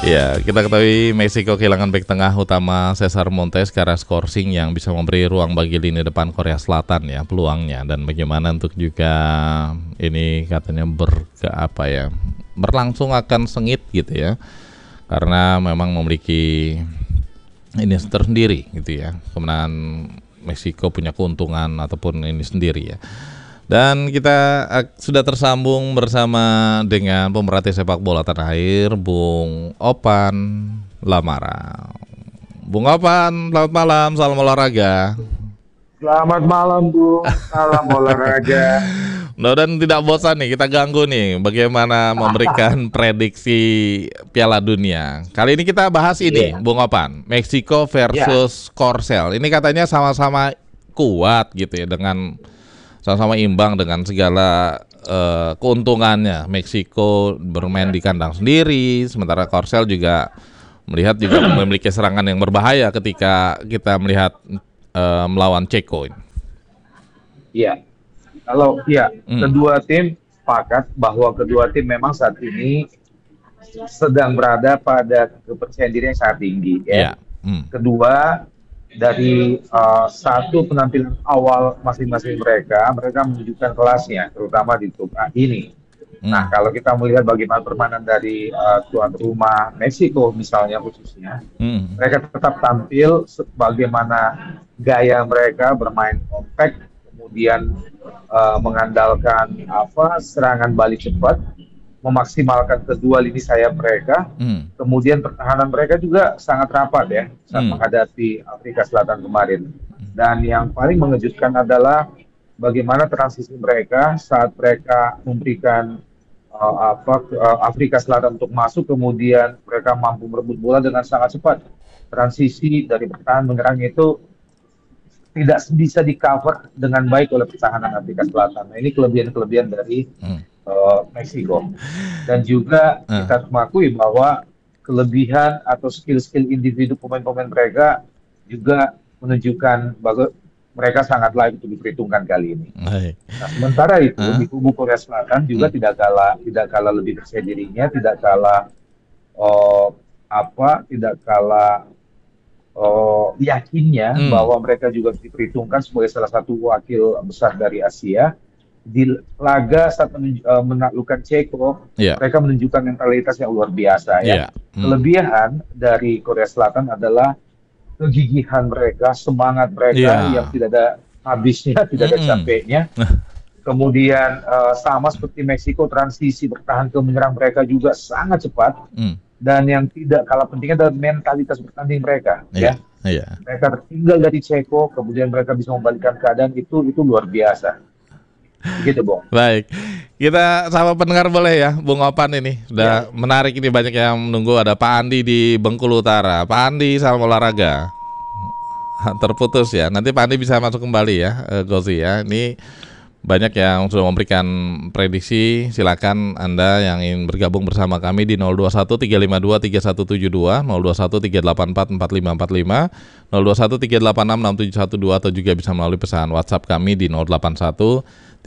Ya, kita ketahui Meksiko kehilangan bek tengah utama Cesar Montes karena skorsing yang bisa memberi ruang bagi lini depan Korea Selatan ya peluangnya, dan bagaimana untuk juga ini katanya berlangsung akan sengit gitu ya, karena memang memiliki ini tersendiri gitu ya, kemenangan Meksiko punya keuntungan ataupun ini sendiri ya. Dan kita sudah tersambung bersama dengan pemerhati sepak bola tanah air, Bung Opan Lamara. Bung Opan, selamat malam, salam olahraga. Selamat malam, Bung. Salam olahraga. Dan tidak bosan nih, kita ganggu nih bagaimana memberikan prediksi Piala Dunia. Kali ini kita bahas ini, Bung Opan, Meksiko versus Korsel. Ini katanya sama-sama kuat gitu ya, dengan sama-sama imbang dengan segala keuntungannya. Meksiko bermain di kandang sendiri, sementara Korsel juga memiliki serangan yang berbahaya ketika kita melihat melawan Ceko. Iya. Kedua tim sepakat bahwa kedua tim memang saat ini sedang berada pada kepercayaan diri yang sangat tinggi. Ya. Kedua, dari satu penampilan awal masing-masing mereka menunjukkan kelasnya, terutama di grup A ini. Nah, kalau kita melihat bagaimana permainan dari tuan rumah Meksiko misalnya khususnya, mereka tetap tampil sebagaimana gaya mereka bermain compact, kemudian mengandalkan serangan balik cepat, memaksimalkan kedua lini sayap mereka, kemudian pertahanan mereka juga sangat rapat ya saat menghadapi Afrika Selatan kemarin. Dan yang paling mengejutkan adalah bagaimana transisi mereka saat mereka memberikan Afrika Selatan untuk masuk, kemudian mereka mampu merebut bola dengan sangat cepat. Transisi dari pertahanan menyerang itu tidak bisa di-cover dengan baik oleh pertahanan Afrika Selatan. Nah, ini kelebihan-kelebihan dari Meksiko. Dan juga kita mengakui bahwa kelebihan atau skill-skill individu pemain-pemain mereka juga menunjukkan bahwa mereka sangat layak untuk diperhitungkan kali ini. Nah, sementara itu di kubu Korea Selatan juga tidak kalah lebih percaya dirinya, tidak kalah yakinnya bahwa mereka juga diperhitungkan sebagai salah satu wakil besar dari Asia. Di laga saat menaklukkan Ceko, mereka menunjukkan mentalitas yang luar biasa ya. Kelebihan dari Korea Selatan adalah kegigihan mereka, semangat mereka yang tidak ada habisnya, tidak ada capeknya. Kemudian sama seperti Meksiko, transisi bertahan ke menyerang mereka juga sangat cepat. Dan yang tidak kalah pentingnya adalah mentalitas bertanding mereka. Mereka tertinggal dari Ceko, kemudian mereka bisa membalikkan keadaan, itu luar biasa. Gitu, Bung. Baik, kita sama pendengar boleh ya, Bung Opan ini sudah menarik, ini banyak yang menunggu. Ada Pak Andi di Bengkulu Utara. Pak Andi, salam olahraga. Terputus ya, nanti Pak Andi bisa masuk kembali ya, Gozi ya. Ini banyak yang sudah memberikan prediksi. Silakan Anda yang ingin bergabung bersama kami di 021 352 3172, 021 384 4545, 021 386 6712, atau juga bisa melalui pesan WhatsApp kami di 081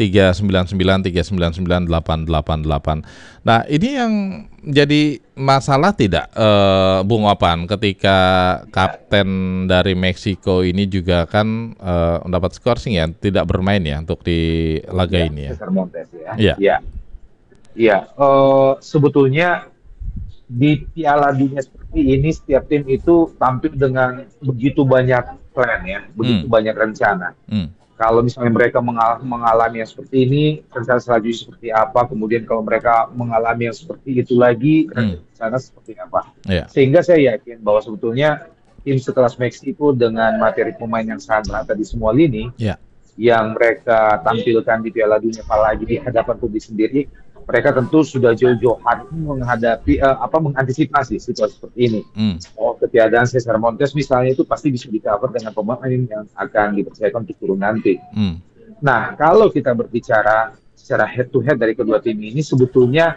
399 399 888. Nah, ini yang jadi masalah tidak, Bung Opan, ketika kapten dari Meksiko ini juga kan mendapat skorsing ya, tidak bermain ya untuk di laga ini ya. Cesar Montes ya. Iya. Sebetulnya di Piala Dunia seperti ini setiap tim itu tampil dengan begitu banyak plan ya, begitu banyak rencana. Kalau misalnya mereka mengalami yang seperti ini, rencana selanjutnya seperti apa, kemudian kalau mereka mengalami yang seperti itu lagi, rencana seperti apa. Sehingga saya yakin bahwa sebetulnya tim sekelas Meksiko dengan materi pemain yang sangat merata di semua lini, yang mereka tampilkan di Piala Dunia, apalagi di hadapan publik sendiri, mereka tentu sudah jauh-jauh hari mengantisipasi situasi seperti ini. Ketiadaan Cesar Montes misalnya itu pasti bisa di-cover dengan pemain yang akan dipercayakan untuk turun nanti. Nah, kalau kita berbicara secara head-to-head dari kedua tim ini, sebetulnya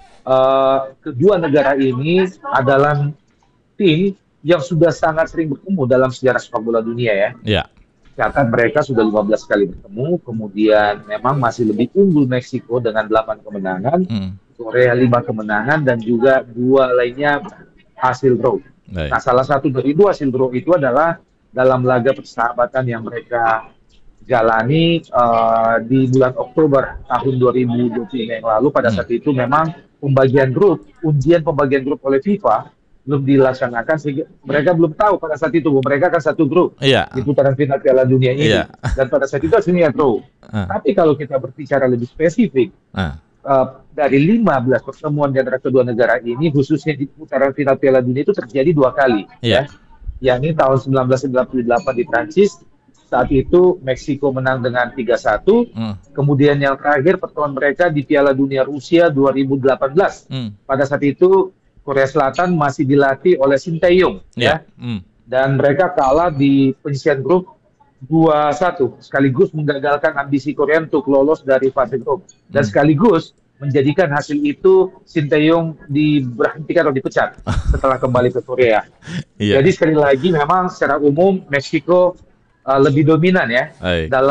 kedua negara ini adalah tim yang sudah sangat sering bertemu dalam sejarah sepak bola dunia ya. Catat mereka sudah 15 kali bertemu, kemudian memang masih lebih unggul Meksiko dengan 8 kemenangan, Korea 5 kemenangan, dan juga 2 lainnya hasil draw. Baik. Nah, salah satu dari dua hasil draw itu adalah dalam laga persahabatan yang mereka jalani di bulan Oktober tahun 2023 yang lalu. Pada saat itu memang ujian pembagian grup oleh FIFA belum dilaksanakan, sehingga mereka belum tahu pada saat itu bahwa mereka akan satu grup di putaran final Piala Dunia ini. Dan pada saat itu hasilnya draw. Tapi kalau kita berbicara lebih spesifik, dari 15 pertemuan di antara kedua negara ini, khususnya di putaran final Piala Dunia itu terjadi 2 kali, yakni tahun 1998 di Prancis. Saat itu Meksiko menang dengan 3-1. Kemudian yang terakhir pertemuan mereka di Piala Dunia Rusia 2018. Pada saat itu Korea Selatan masih dilatih oleh Shin Tae-yong, dan mereka kalah di penyisihan grup 2-1, sekaligus menggagalkan ambisi Korea untuk lolos dari fase grup, dan sekaligus menjadikan hasil itu Shin Tae-yong diberhentikan atau dipecat setelah kembali ke Korea. Jadi sekali lagi memang secara umum Meksiko lebih dominan ya dalam